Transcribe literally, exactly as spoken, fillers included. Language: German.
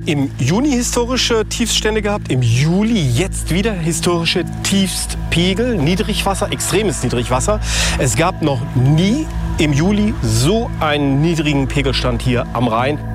Im Juni historische Tiefststände gehabt, im Juli jetzt wieder historische Tiefstpegel, Niedrigwasser, extremes Niedrigwasser. Es gab noch nie im Juli so einen niedrigen Pegelstand hier am Rhein.